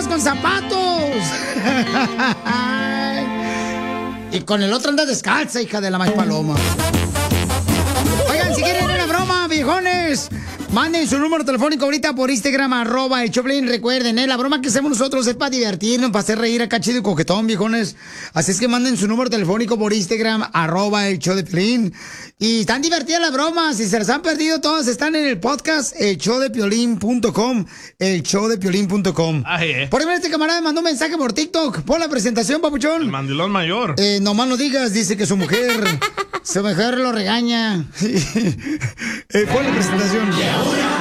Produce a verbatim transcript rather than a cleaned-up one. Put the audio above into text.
con zapatos. Y con el otro anda descalza, hija de la más paloma. Oigan, si quieren una broma, viejones, manden su número telefónico ahorita por Instagram, arroba el Choplin. Recuerden, ¿eh? La broma que hacemos nosotros es para divertirnos, para hacer reír acá chido y coquetón, viejones. Así es que manden su número telefónico por Instagram, arroba el Choplin. Y están divertidas las bromas. Si se las han perdido todas, están en el podcast, el show de piolín punto com, el show de piolín punto com. Eh. Por ejemplo, este camarada me mandó un mensaje por TikTok. Pon la presentación, papuchón. El mandilón mayor. Eh, nomás no digas, dice que su mujer, su mujer lo regaña. eh, pon la presentación.